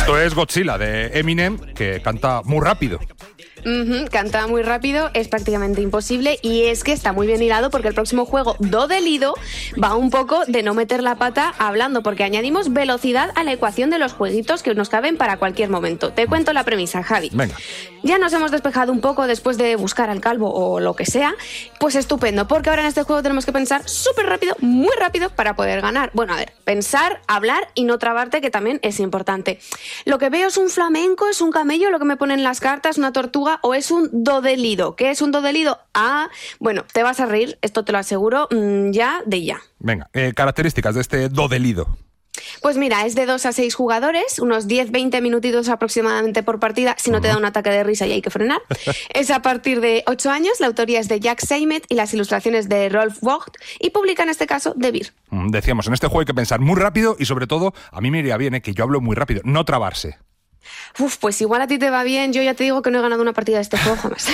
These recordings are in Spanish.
Esto es Godzilla de Eminem, que canta muy rápido. Canta muy rápido, es prácticamente imposible, y es que está muy bien hilado porque el próximo juego, Do de Lido, va un poco de no meter la pata hablando, porque añadimos velocidad a la ecuación de los jueguitos que nos caben para cualquier momento. Te cuento la premisa, Javi. Venga. Ya nos hemos despejado un poco después de buscar al calvo o lo que sea, pues estupendo, porque ahora en este juego tenemos que pensar súper rápido, muy rápido, para poder ganar. Bueno, a ver, pensar, hablar y no trabarte, que también es importante. Lo que veo es un flamenco, es un camello, lo que me ponen las cartas, una tortuga, o es un do de lido. ¿Qué es un do de lido? Ah, bueno, te vas a reír, esto te lo aseguro, ya de ya. Venga, características de este do de lido. Pues mira, es de 2 a 6 jugadores, unos 10-20 minutitos aproximadamente por partida, si no te da un ataque de risa y hay que frenar. Es a partir de 8 años, la autoría es de Jack Seymet y las ilustraciones de Rolf Vogt, y publica en este caso De Beer. Decíamos, en este juego hay que pensar muy rápido y sobre todo, a mí me iría bien que yo hablo muy rápido, no trabarse. Pues igual a ti te va bien, yo ya te digo que no he ganado una partida de este juego jamás.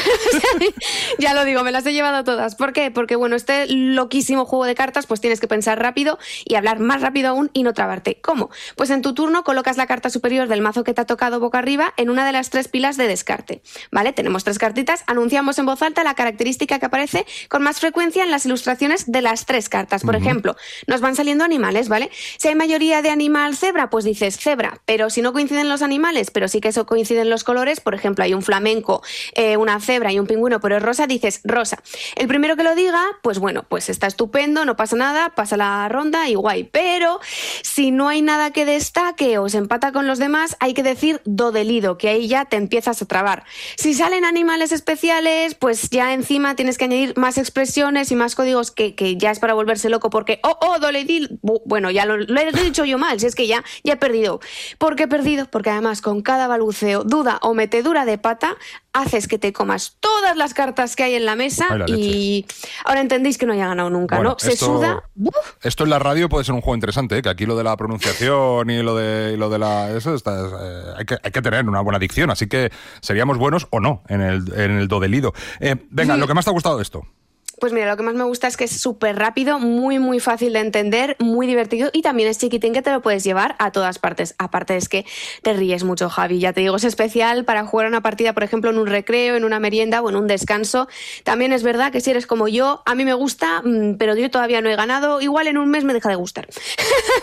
Ya lo digo, me las he llevado todas. ¿Por qué? Porque bueno, este loquísimo juego de cartas, pues tienes que pensar rápido y hablar más rápido aún y no trabarte. ¿Cómo? Pues en tu turno colocas la carta superior del mazo que te ha tocado boca arriba en una de las 3 pilas de descarte. ¿Vale? Tenemos 3 cartitas, anunciamos en voz alta la característica que aparece con más frecuencia en las ilustraciones de las 3 cartas. Por ejemplo, nos van saliendo animales, ¿vale? Si hay mayoría de animal cebra, pues dices cebra, pero si no coinciden los animales, pero sí que eso coinciden los colores, por ejemplo, hay un flamenco, una cebra y un pingüino, pero es rosa, dices rosa. El primero que lo diga, pues bueno, pues está estupendo, no pasa nada, pasa la ronda y guay. Pero si no hay nada que destaque o se empata con los demás, hay que decir do de lido, que ahí ya te empiezas a trabar. Si salen animales especiales, pues ya encima tienes que añadir más expresiones y más códigos que ya es para volverse loco, porque do de lido, bueno, ya lo he dicho yo mal, si es que ya he perdido. ¿Por qué he perdido? Porque además con cada balbuceo, duda o metedura de pata, haces que te comas todas las cartas que hay en la mesa y ahora entendéis que no haya ganado nunca, bueno, ¿no? Se suda. Esto en la radio puede ser un juego interesante, que aquí lo de la pronunciación y lo de la eso hay que tener una buena dicción, así que seríamos buenos o no en el do de lido. Venga, lo que más te ha gustado de esto. Pues mira, lo que más me gusta es que es súper rápido, muy muy fácil de entender, muy divertido y también es chiquitín, que te lo puedes llevar a todas partes. Aparte es que te ríes mucho, Javi, ya te digo, es especial para jugar una partida, por ejemplo, en un recreo, en una merienda o en un descanso. También es verdad que si eres como yo, a mí me gusta, pero yo todavía no he ganado, igual en un mes me deja de gustar.